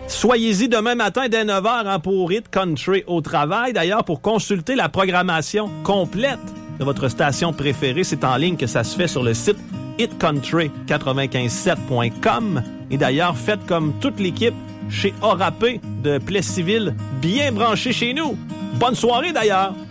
Soyez-y demain matin dès 9h pour Hit Country au travail. D'ailleurs, pour consulter la programmation complète de votre station préférée, c'est en ligne que ça se fait sur le site hitcountry957.com. Et d'ailleurs, faites comme toute l'équipe chez Orapé de Plessisville, bien branché chez nous. Bonne soirée d'ailleurs!